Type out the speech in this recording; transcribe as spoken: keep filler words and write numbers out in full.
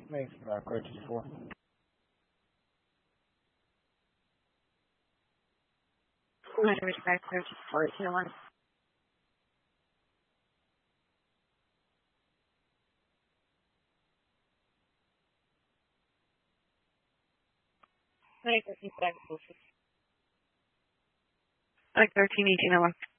Makes uh, purchase for. Letter respect purchase for zero one. Like thirteen eighteen.